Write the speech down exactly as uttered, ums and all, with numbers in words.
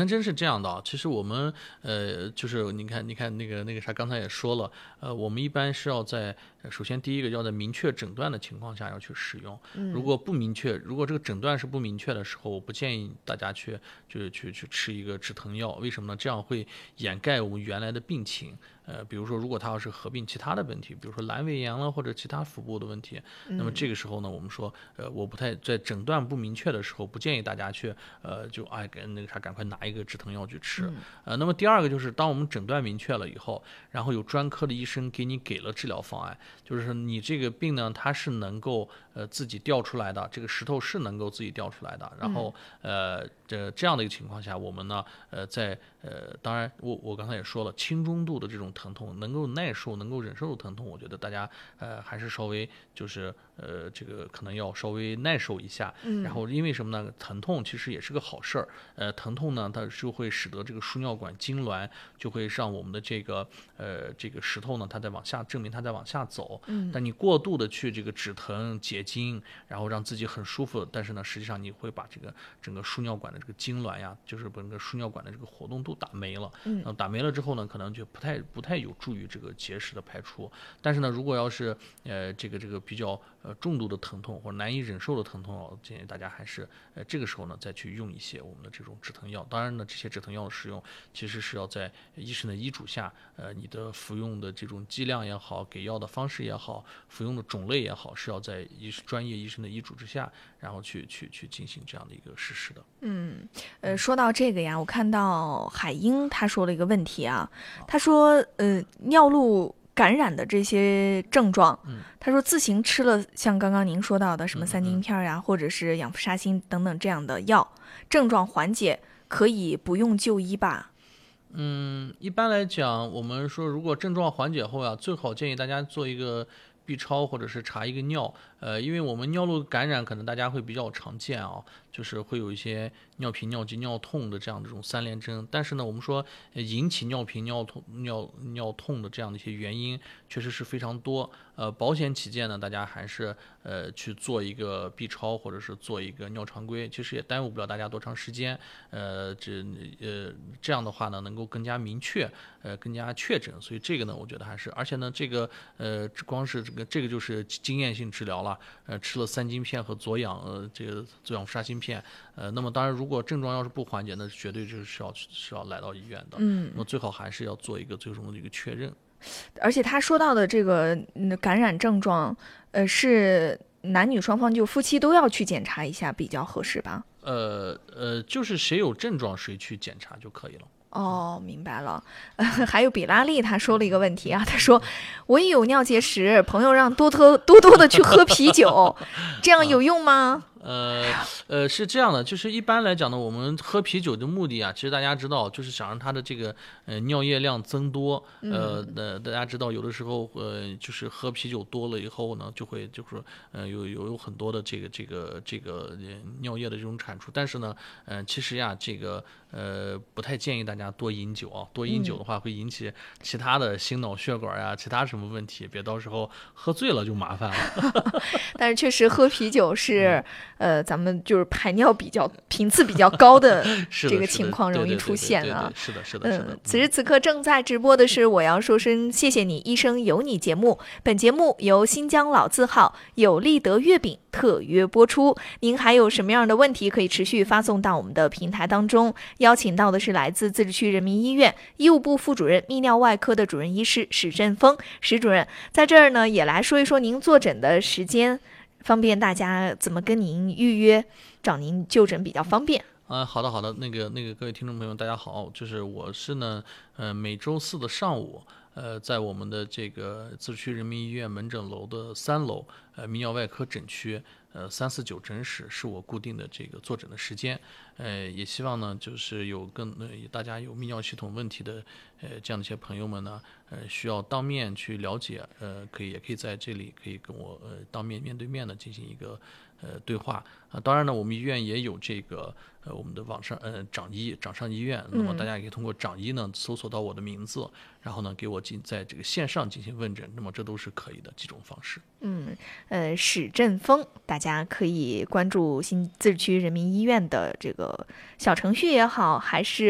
疼针是这样的啊，其实我们呃，就是你看，你看那个那个啥，刚才也说了，呃，我们一般是要在首先第一个要在明确诊断的情况下要去使用。 嗯、 如果不明确，如果这个诊断是不明确的时候，我不建议大家去就是去去吃一个止疼药。为什么呢？这样会掩盖我们原来的病情。呃，比如说，如果他要是合并其他的问题，比如说阑尾炎了或者其他腹部的问题，那么这个时候呢，我们说，呃，我不太在诊断不明确的时候，不建议大家去，呃，就哎跟那个啥，赶快拿一个止疼药去吃。 嗯、 呃，那么第二个就是，当我们诊断明确了以后，然后有专科的医生给你给了治疗方案，就是你这个病呢，它是能够呃自己掉出来的，这个石头是能够自己掉出来的。然后呃这这样的一个情况下，我们呢，呃在呃当然我我刚才也说了，轻中度的这种疼痛能够耐受、能够忍受的疼痛，我觉得大家呃还是稍微就是呃这个可能要稍微耐受一下。 嗯、 然后因为什么呢？疼痛其实也是个好事儿。呃，疼痛呢，它就会使得这个输尿管痉挛，就会让我们的这个呃这个石头呢，它在往下，证明它在往下走。 嗯， 但你过度的去这个止疼解痉，然后让自己很舒服，但是呢，实际上你会把这个整个输尿管的这个痉挛呀，就是把这个输尿管的这个活动度打没了。 嗯， 打没了之后呢，可能就不太不太有助于这个结石的排出。但是呢，如果要是呃这个这个比较呃重度的疼痛或者难以忍受的疼痛，我建议大家还是呃这个时候呢再去用一些我们的这种止疼药。当然呢，这些止疼药的使用其实是要在医生的医嘱下，呃你的服用的这种剂量也好，给药的方式也好，服用的种类也好，是要在医专业医生的医嘱之下，然后去去去进行这样的一个实施的。 嗯，呃，说到这个呀，我看到海英他说了一个问题啊，他说，呃，尿路感染的这些症状， 嗯， 他说自行吃了像刚刚您说到的什么嗯三金片呀，嗯、或者是氧氟沙星等等这样的药，症状缓解可以不用就医吧？ 嗯，一般来讲，我们说如果症状缓解后呀，最好建议大家做一个B 超或者是查一个尿，呃，因为我们尿路感染可能大家会比较常见啊，就是会有一些尿频、尿急、尿痛的这样的这种三联征。但是呢，我们说引起尿频、尿痛、尿尿痛的这样的一些原因，确实是非常多。呃，保险起见呢，大家还是呃去做一个 B 超或者是做一个尿常规，其实也耽误不了大家多长时间。呃，这呃这样的话呢，能够更加明确，呃更加确诊。所以这个呢，我觉得还是，而且呢，这个呃光是这个这个就是经验性治疗了。呃，吃了三金片和左氧呃这个左氧氟沙星片，呃，那么当然如果症状要是不缓解，那绝对就是要是要来到医院的。 嗯， 那么最好还是要做一个最终的一个确认。 而且他说到的这个感染症状，呃，是男女双方就夫妻都要去检查一下比较合适吧？ 呃呃，就是谁有症状谁去检查就可以了。 哦，明白了。呃，还有比拉利他说了一个问题啊，他说我也有尿结石，朋友让多多多多的去喝啤酒，这样有用吗？ 呃呃，是这样的，就是一般来讲呢，我们喝啤酒的目的啊，其实大家知道，就是想让它的这个呃尿液量增多。呃，呃，大家知道，有的时候呃，就是喝啤酒多了以后呢，就会就是呃有有有很多的这个这个这个尿液的这种产出。但是呢，呃，其实呀，这个呃不太建议大家多饮酒啊，多饮酒的话会引起其他的心脑血管呀、其他什么问题，别到时候喝醉了就麻烦了。 但是确实喝啤酒是。呃，咱们就是排尿比较频次比较高的这个情况容易出现啊。 是的，是的，是的。 嗯，此时此刻正在直播的是我要说声谢谢你，医生有你节目。本节目由新疆老字号有利德月饼特约播出。您还有什么样的问题可以持续发送到我们的平台当中？邀请到的是来自自治区人民医院医务部副主任泌尿外科的主任医师史振峰史主任，在这儿呢也来说一说您坐诊的时间。方便大家怎么跟您预约，找您就诊比较方便。 啊，好的好的，那个那个各位听众朋友大家好，就是我是呢，呃每周四的上午，呃在我们的这个自治区人民医院门诊楼的三楼，呃泌尿外科诊区，呃三四九诊室是我固定的这个坐诊的时间，呃也希望呢就是有更呃大家有泌尿系统问题的呃这样的一些朋友们呢，呃需要当面去了解，呃可以也可以在这里可以跟我呃当面面对面的进行一个呃对话啊，当然呢我们医院也有这个呃我们的网上呃掌医掌上医院，那么大家也可以通过掌医呢搜索到我的名字，然后呢给我进在这个线上进行问诊，那么这都是可以的几种方式。 嗯，呃，史振峰，大家可以关注新自治区人民医院的这个小程序也好，还是